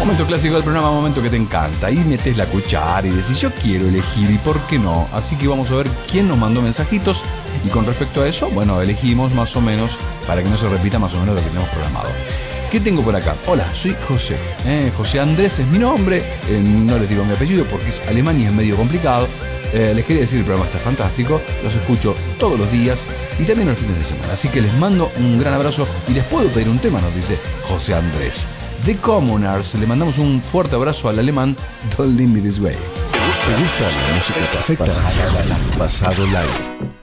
Momento clásico del programa, momento que te encanta. Ahí metes la cuchara y decís, yo quiero elegir y por qué no. Así que vamos a ver quién nos mandó mensajitos. Y con respecto a eso, bueno, elegimos más o menos, para que no se repita más o menos lo que tenemos programado. ¿Qué tengo por acá? Hola, soy José. José Andrés es mi nombre. No les digo mi apellido porque es alemán y es medio complicado. Les quería decir, el programa está fantástico. Los escucho todos los días y también los fines de semana. Así que les mando un gran abrazo y les puedo pedir un tema, nos dice José Andrés. The Commoners, le mandamos un fuerte abrazo al alemán Don't Leave Me This Way. ¿Te gusta la música perfecta? Pasado live.